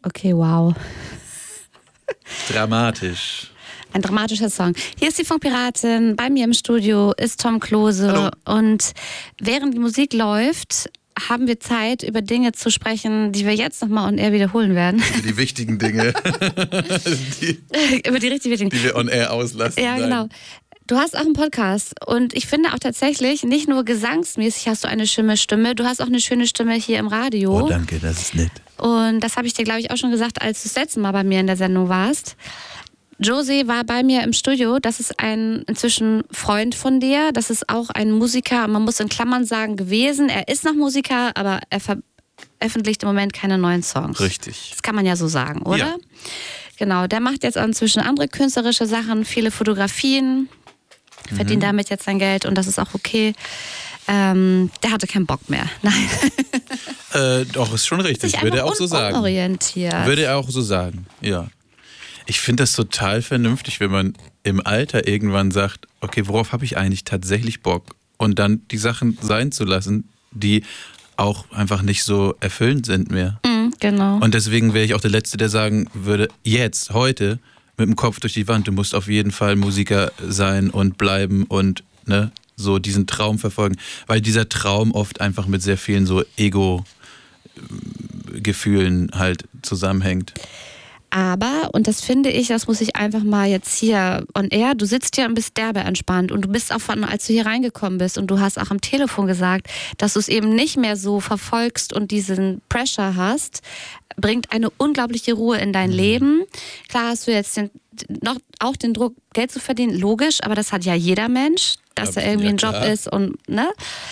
Okay, wow. Dramatisch. Ein dramatischer Song. Hier ist die Funkpiratin, bei mir im Studio ist Tom Klose. Hallo. Und während die Musik läuft, haben wir Zeit, über Dinge zu sprechen, die wir jetzt nochmal on air wiederholen werden. Über die wichtigen Dinge. Über die richtig wichtigen. Die wir on air auslassen. Ja, genau. Du hast auch einen Podcast und ich finde auch tatsächlich, nicht nur gesangsmäßig hast du eine schöne Stimme, du hast auch eine schöne Stimme hier im Radio. Oh, danke, das ist nett. Und das habe ich dir, glaube ich, auch schon gesagt, als du das letzte Mal bei mir in der Sendung warst. Jose war bei mir im Studio, das ist ein inzwischen Freund von dir, das ist auch ein Musiker, man muss in Klammern sagen, gewesen. Er ist noch Musiker, aber er veröffentlicht im Moment keine neuen Songs. Richtig. Das kann man ja so sagen, oder? Ja. Genau, der macht jetzt inzwischen andere künstlerische Sachen, viele Fotografien, verdient damit jetzt sein Geld und das ist auch okay. Der hatte keinen Bock mehr. Nein. Doch, ist schon richtig. Sich Würde er einfach auch so sagen. unorientiert. Würde er auch so sagen, ja. Ich finde das total vernünftig, wenn man im Alter irgendwann sagt, okay, worauf habe ich eigentlich tatsächlich Bock? Und dann die Sachen sein zu lassen, die auch einfach nicht so erfüllend sind mehr. Genau. Und deswegen wäre ich auch der Letzte, der sagen würde, jetzt, heute, mit dem Kopf durch die Wand, du musst auf jeden Fall Musiker sein und bleiben und ne, so diesen Traum verfolgen. Weil dieser Traum oft einfach mit sehr vielen so Ego-Gefühlen halt zusammenhängt. Aber, und das finde ich, das muss ich einfach mal jetzt hier on air, du sitzt hier und bist derbe entspannt und du bist auch als du hier reingekommen bist und du hast auch am Telefon gesagt, dass du es eben nicht mehr so verfolgst und diesen Pressure hast, bringt eine unglaubliche Ruhe in dein Leben. Klar hast du jetzt noch auch den Druck, Geld zu verdienen, logisch, aber das hat ja jeder Mensch, dass da irgendwie ein Job ist und, ne?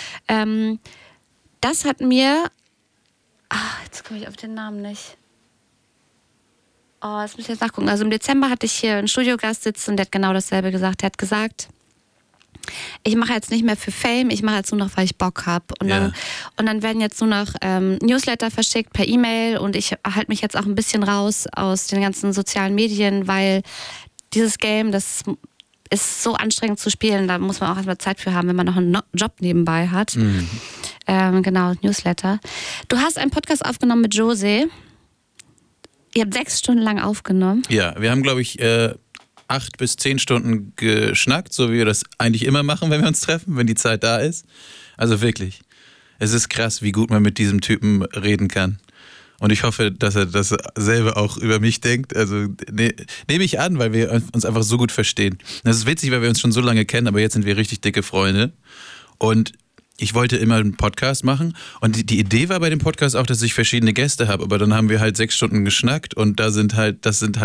Das hat mir, jetzt komme ich auf den Namen nicht. Oh, das muss ich jetzt nachgucken. Also im Dezember hatte ich hier einen Studiogast sitzen und der hat genau dasselbe gesagt. Der hat gesagt, ich mache jetzt nicht mehr für Fame, ich mache jetzt nur noch, weil ich Bock habe. Und dann werden jetzt nur noch Newsletter verschickt per E-Mail und ich halte mich jetzt auch ein bisschen raus aus den ganzen sozialen Medien, weil dieses Game, das ist so anstrengend zu spielen, da muss man auch erstmal Zeit für haben, wenn man noch einen Job nebenbei hat. Genau, Newsletter. Du hast einen Podcast aufgenommen mit Jose. Ihr habt 6 Stunden lang aufgenommen. Ja, wir haben, glaube ich, 8 bis 10 Stunden geschnackt, so wie wir das eigentlich immer machen, wenn wir uns treffen, wenn die Zeit da ist. Also wirklich, es ist krass, wie gut man mit diesem Typen reden kann. Und ich hoffe, dass er dasselbe auch über mich denkt. Also nehme ich an, weil wir uns einfach so gut verstehen. Das ist witzig, weil wir uns schon so lange kennen, aber jetzt sind wir richtig dicke Freunde. Und ich wollte immer einen Podcast machen und die Idee war bei dem Podcast auch, dass ich verschiedene Gäste habe, aber dann haben wir halt 6 Stunden geschnackt und das sind halt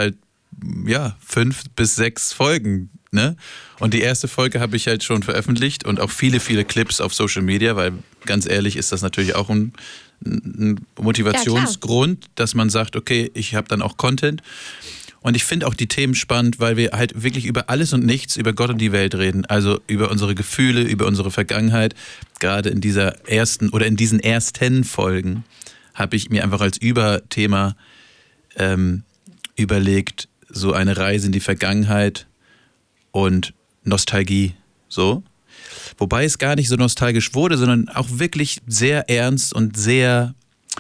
5 bis 6 Folgen, ne? Und die erste Folge habe ich halt schon veröffentlicht und auch viele, viele Clips auf Social Media, weil ganz ehrlich ist das natürlich auch ein Motivationsgrund, dass man sagt, okay, ich habe dann auch Content. Und ich finde auch die Themen spannend, weil wir halt wirklich über alles und nichts, über Gott und die Welt reden. Also über unsere Gefühle, über unsere Vergangenheit. Gerade in diesen ersten Folgen habe ich mir einfach als Überthema überlegt, so eine Reise in die Vergangenheit und Nostalgie. So. Wobei es gar nicht so nostalgisch wurde, sondern auch wirklich sehr ernst und sehr...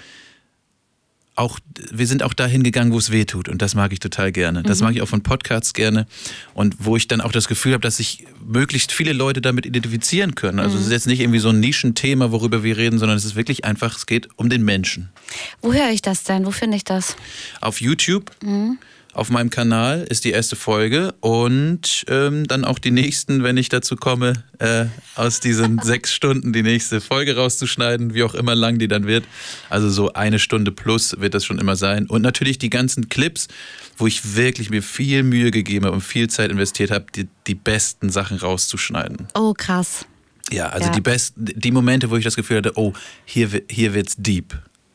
wir sind auch dahin gegangen, wo es weh tut und das mag ich total gerne. Das mag ich auch von Podcasts gerne und wo ich dann auch das Gefühl habe, dass sich möglichst viele Leute damit identifizieren können. Also es ist jetzt nicht irgendwie so ein Nischenthema, worüber wir reden, sondern es ist wirklich einfach, es geht um den Menschen. Wo höre ich das denn? Wo finde ich das? Auf YouTube. Auf meinem Kanal ist die erste Folge und dann auch die nächsten, wenn ich dazu komme, aus diesen 6 Stunden die nächste Folge rauszuschneiden, wie auch immer lang die dann wird. Also so 1 Stunde plus wird das schon immer sein. Und natürlich die ganzen Clips, wo ich wirklich mir viel Mühe gegeben habe und viel Zeit investiert habe, die besten Sachen rauszuschneiden. Oh, krass. Ja, also die Momente, wo ich das Gefühl hatte, oh, hier wird's deep.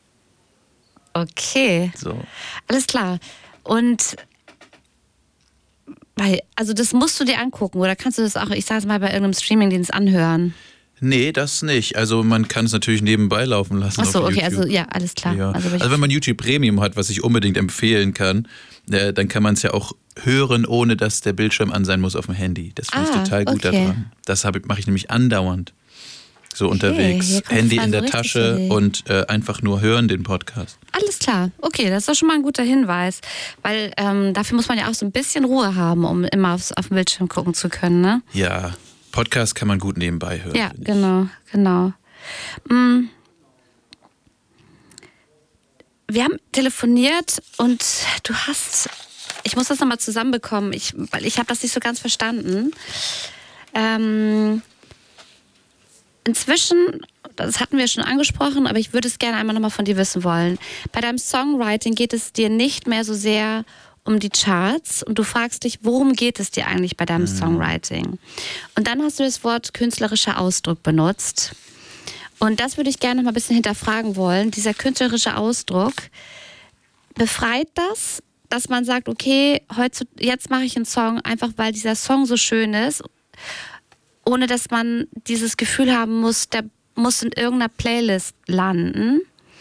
Okay. So. Alles klar. Und also das musst du dir angucken oder kannst du das auch, ich sage es mal, bei irgendeinem Streamingdienst anhören? Nee, das nicht. Also man kann es natürlich nebenbei laufen lassen. Ach so, auf okay, YouTube. also ja, alles klar. Ja. Also wenn man YouTube Premium hat, was ich unbedingt empfehlen kann, dann kann man es ja auch hören, ohne dass der Bildschirm an sein muss auf dem Handy. Das finde ich total gut daran. Das mache ich nämlich andauernd. so unterwegs. hier kommt Handy Fran in so der richtig Tasche Idee. und einfach nur hören den Podcast. Alles klar, okay, das ist doch schon mal ein guter Hinweis. Weil dafür muss man ja auch so ein bisschen Ruhe haben, um immer auf den Bildschirm gucken zu können, ne? Ja, Podcast kann man gut nebenbei hören. Ja, finde ich. genau. Wir haben telefoniert und ich muss das nochmal zusammenbekommen, weil ich habe das nicht so ganz verstanden. Inzwischen, das hatten wir schon angesprochen, aber ich würde es gerne einmal nochmal von dir wissen wollen. Bei deinem Songwriting geht es dir nicht mehr so sehr um die Charts und du fragst dich, worum geht es dir eigentlich bei deinem Songwriting? Und dann hast du das Wort künstlerischer Ausdruck benutzt. Und das würde ich gerne noch mal ein bisschen hinterfragen wollen. Dieser künstlerische Ausdruck, befreit das, dass man sagt, okay, jetzt mache ich einen Song, einfach weil dieser Song so schön ist, ohne dass man dieses Gefühl haben muss, der muss in irgendeiner Playlist landen.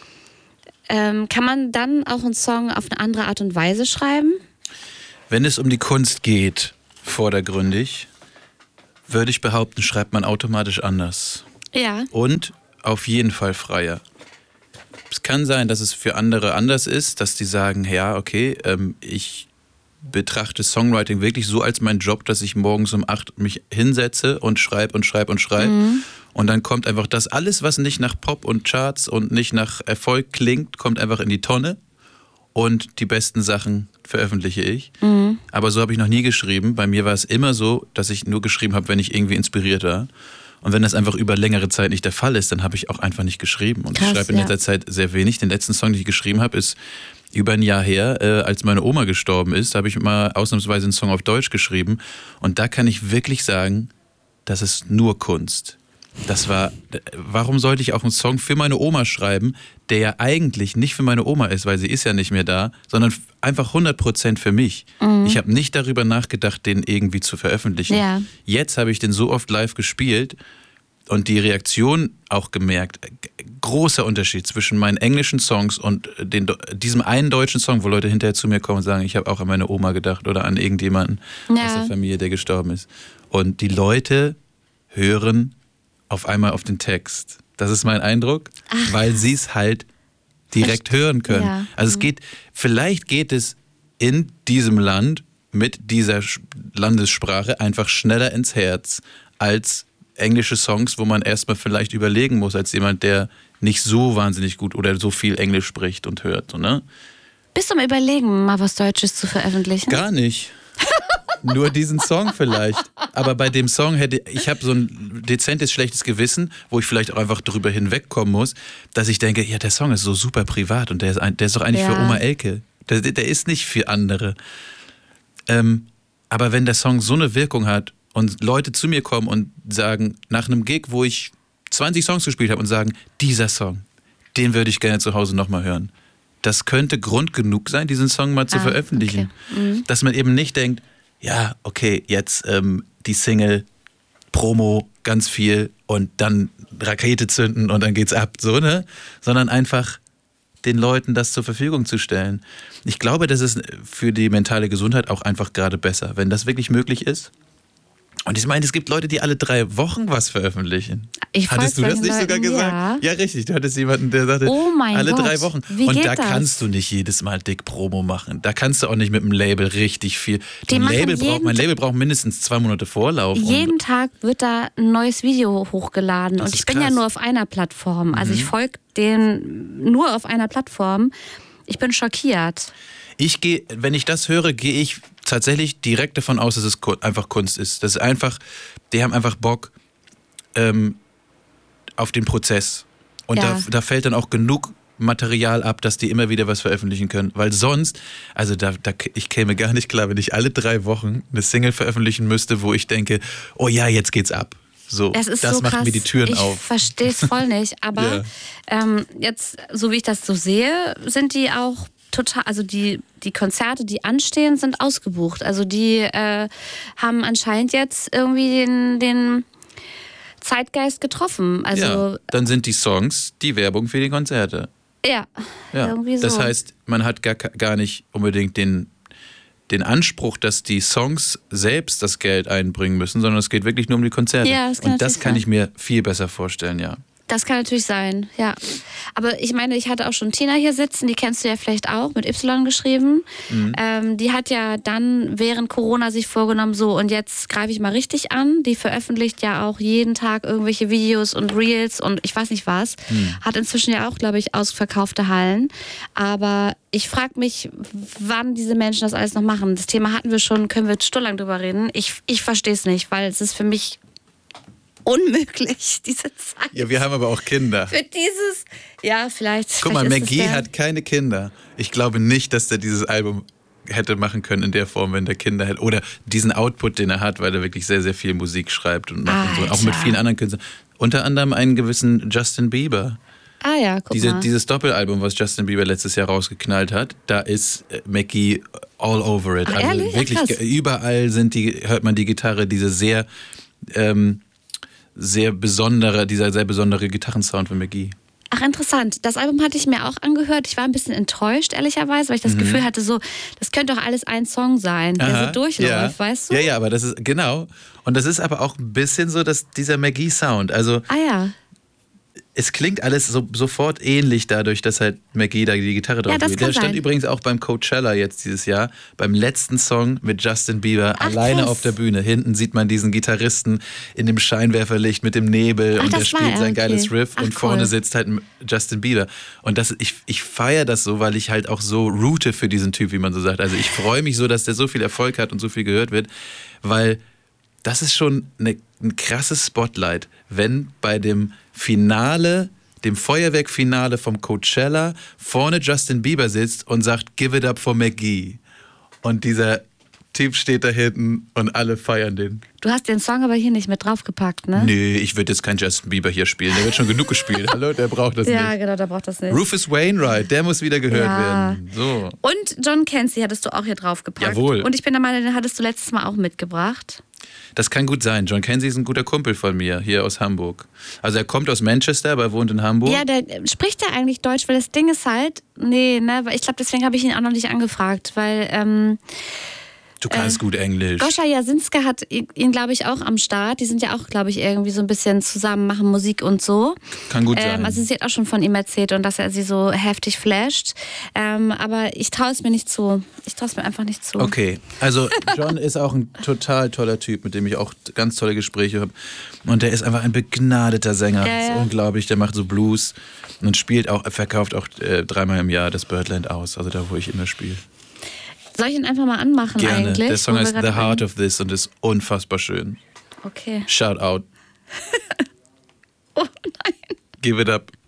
Kann man dann auch einen Song auf eine andere Art und Weise schreiben? Wenn es um die Kunst geht, vordergründig, würde ich behaupten, schreibt man automatisch anders. Ja. Und auf jeden Fall freier. Es kann sein, dass es für andere anders ist, dass die sagen, ja, okay, ich betrachte Songwriting wirklich so als mein Job, dass ich morgens um 8 mich hinsetze und schreibe und schreibe und schreibe. Und dann kommt einfach das alles, was nicht nach Pop und Charts und nicht nach Erfolg klingt, kommt einfach in die Tonne. Und die besten Sachen veröffentliche ich. Aber so habe ich noch nie geschrieben. Bei mir war es immer so, dass ich nur geschrieben habe, wenn ich irgendwie inspiriert war. Und wenn das einfach über längere Zeit nicht der Fall ist, dann habe ich auch einfach nicht geschrieben. Und Krass, ich schreibe in letzter Zeit sehr wenig. Den letzten Song, den ich geschrieben habe, ist über ein Jahr her, als meine Oma gestorben ist. Da habe ich mal ausnahmsweise einen Song auf Deutsch geschrieben. Und da kann ich wirklich sagen, das ist nur Kunst. Warum sollte ich auch einen Song für meine Oma schreiben, der ja eigentlich nicht für meine Oma ist, weil sie ist ja nicht mehr da, sondern einfach 100% für mich. Ich habe nicht darüber nachgedacht, den irgendwie zu veröffentlichen. Ja. Jetzt habe ich den so oft live gespielt und die Reaktion auch gemerkt. Großer Unterschied zwischen meinen englischen Songs und diesem einen deutschen Song, wo Leute hinterher zu mir kommen und sagen, ich habe auch an meine Oma gedacht oder an irgendjemanden aus der Familie, der gestorben ist. Und die Leute hören auf einmal auf den Text. Das ist mein Eindruck, weil sie es halt direkt hören können. Ja. Also vielleicht geht es in diesem Land mit dieser Landessprache einfach schneller ins Herz als englische Songs, wo man erstmal vielleicht überlegen muss, als jemand, der nicht so wahnsinnig gut oder so viel Englisch spricht und hört. So, ne? Bist du am Überlegen, mal was Deutsches zu veröffentlichen? Gar nicht. Nur diesen Song vielleicht. Aber bei dem Song ich habe so ein dezentes schlechtes Gewissen, wo ich vielleicht auch einfach drüber hinwegkommen muss, dass ich denke, ja, der Song ist so super privat und der ist doch eigentlich für Oma Elke. Der ist nicht für andere. Aber wenn der Song so eine Wirkung hat und Leute zu mir kommen und sagen, nach einem Gig, wo ich 20 Songs gespielt habe und sagen, dieser Song, den würde ich gerne zu Hause nochmal hören. Das könnte Grund genug sein, diesen Song mal zu veröffentlichen. Okay. Dass man eben nicht denkt, ja, okay, jetzt die Single, Promo, ganz viel und dann Rakete zünden und dann geht's ab, so, ne? Sondern einfach den Leuten das zur Verfügung zu stellen. Ich glaube, das ist für die mentale Gesundheit auch einfach gerade besser, wenn das wirklich möglich ist. Und ich meine, es gibt Leute, die alle 3 Wochen was veröffentlichen. Hattest du das nicht sogar gesagt? Ja, richtig. Du hattest jemanden, der sagte, alle 3 Wochen. Wie und geht da das? kannst du nicht jedes Mal dick Promo machen. Da kannst du auch nicht mit dem Label richtig viel. Die machen Mein Label braucht mindestens 2 Monate Vorlauf. Jeden Tag wird da ein neues Video hochgeladen. Das Und ich ist bin ja krass. nur auf einer Plattform. Also ich folge denen nur auf einer Plattform. Ich bin schockiert. Wenn ich das höre, gehe ich tatsächlich direkt davon aus, dass es einfach Kunst ist. Das ist einfach, die haben einfach Bock auf den Prozess. Und Ja. da fällt dann auch genug Material ab, dass die immer wieder was veröffentlichen können. Weil sonst, also ich käme gar nicht klar, wenn ich alle 3 Wochen eine Single veröffentlichen müsste, wo ich denke, oh ja, jetzt geht's ab. So, Es ist das so macht krass. mir die Türen auf. Ich verstehe es voll nicht. Aber jetzt, so wie ich das so sehe, sind die auch total, also die Konzerte, die anstehen, sind ausgebucht. Also die haben anscheinend jetzt irgendwie den Zeitgeist getroffen. Also Ja, dann sind die Songs die Werbung für die Konzerte. ja, Ja. irgendwie so. Das heißt, man hat gar nicht unbedingt den den Anspruch, dass die Songs selbst das Geld einbringen müssen, sondern es geht wirklich nur um die Konzerte. Ja, das kann und das natürlich kann sein. ich mir viel besser vorstellen, ja. Das kann natürlich sein, ja. Aber ich meine, ich hatte auch schon Tina hier sitzen, die kennst du ja vielleicht auch, mit Y geschrieben. Die hat ja dann während Corona sich vorgenommen, so und jetzt greife ich mal richtig an. Die veröffentlicht ja auch jeden Tag irgendwelche Videos und Reels und ich weiß nicht was. Hat inzwischen ja auch, glaube ich, ausverkaufte Hallen. Aber ich frage mich, wann diese Menschen das alles noch machen. Das Thema hatten wir schon, können wir stundenlang drüber reden. Ich verstehe es nicht, weil es ist für mich unmöglich, diese Zeit. Ja, wir haben aber auch Kinder. Für dieses, ja, vielleicht. Guck mal, vielleicht ist es McGee der- hat keine Kinder. Ich glaube nicht, dass der dieses Album hätte machen können in der Form, wenn der Kinder hätte. Oder diesen Output, den er hat, weil er wirklich sehr, sehr viel Musik schreibt und macht und so. Und auch mit Alter. vielen anderen Künstlern. Unter anderem einen gewissen Justin Bieber. Ah ja, guck mal. Dieses Doppelalbum, was Justin Bieber letztes Jahr rausgeknallt hat, da ist McGee all over it. Ach, ehrlich? Ja, wirklich, krass. überall hört man die Gitarre, dieser sehr besondere Gitarrensound von McGee. Ach, interessant. Das Album hatte ich mir auch angehört. Ich war ein bisschen enttäuscht, ehrlicherweise, weil ich das Gefühl hatte, so, das könnte doch alles ein Song sein, der Aha, so durchläuft, ja. weißt du? Ja, aber das ist, genau. Und das ist aber auch ein bisschen so, dass dieser McGee-Sound, also Ah ja. es klingt alles sofort ähnlich dadurch, dass halt McGee da die Gitarre drauf Ja, das spielt. kann Der stand sein. übrigens auch beim Coachella jetzt dieses Jahr, beim letzten Song mit Justin Bieber, Ach, alleine krass. auf der Bühne. Hinten sieht man diesen Gitarristen in dem Scheinwerferlicht mit dem Nebel Ach, und der das war spielt er, sein okay. geiles Riff Ach, und vorne cool. sitzt halt Justin Bieber. Und ich feiere das so, weil ich halt auch so route für diesen Typ, wie man so sagt. Also ich freue mich so, dass der so viel Erfolg hat und so viel gehört wird, weil das ist schon ein krasses Spotlight, wenn bei dem Finale, dem Feuerwerkfinale vom Coachella, vorne Justin Bieber sitzt und sagt, give it up for McGee. Und dieser Typ steht da hinten und alle feiern den. Du hast den Song aber hier nicht mit draufgepackt, ne? Nee, ich würde jetzt keinen Justin Bieber hier spielen. Der wird schon genug gespielt. Hallo, der braucht das Ja, nicht. genau, da braucht das nicht. Rufus Wainwright, der muss wieder gehört Ja. werden. So. Und John Kenzie hattest du auch hier draufgepackt. Jawohl. Und ich bin der Meinung, den hattest du letztes Mal auch mitgebracht. Das kann gut sein. John Kenzie ist ein guter Kumpel von mir, hier aus Hamburg. Also er kommt aus Manchester, aber er wohnt in Hamburg. Ja, der spricht ja eigentlich Deutsch, weil das Ding ist halt, nee, ne, weil ich glaube, deswegen habe ich ihn auch noch nicht angefragt, weil Du kannst gut Englisch. Goscha Jasinska hat ihn, glaube ich, auch am Start. Die sind ja auch, glaube ich, irgendwie so ein bisschen zusammen, machen Musik und so. Kann gut sein. Also sie hat auch schon von ihm erzählt und dass er sie so heftig flasht. Aber ich traue es mir nicht zu. Ich traue es mir einfach nicht zu. Okay, also John ist auch ein total toller Typ, mit dem ich auch ganz tolle Gespräche habe. Und der ist einfach ein begnadeter Sänger. Ja, Das ja. ist unglaublich, der macht so Blues und verkauft auch 3-mal im Jahr das Birdland aus, also da, wo ich immer spiele. Soll ich ihn einfach mal anmachen Gerne. eigentlich? Der Song wo wir heißt gerade The Heart of This und ist unfassbar schön. Okay. Shout out. Oh nein. Give it up.